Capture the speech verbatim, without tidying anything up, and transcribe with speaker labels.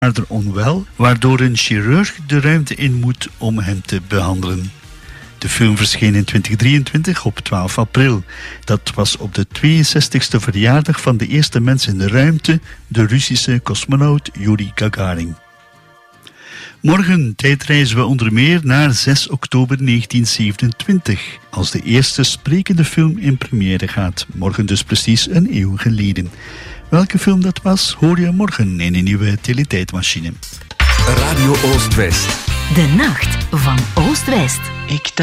Speaker 1: zwaarder onwel, waardoor een chirurg de ruimte in moet om hem te behandelen. De film verscheen in twintig drieëntwintig op twaalf april. Dat was op de tweeënzestigste verjaardag van de eerste mens in de ruimte, de Russische cosmonaut Yuri Gagarin. Morgen tijdreizen we onder meer naar zes oktober negentien zevenentwintig, als de eerste sprekende film in première gaat. Morgen dus precies een eeuw geleden. Welke film dat was, hoor je morgen in een nieuwe Teletijdmachine.
Speaker 2: Radio Oost-West.
Speaker 3: De nacht van Oost-West.
Speaker 4: Ik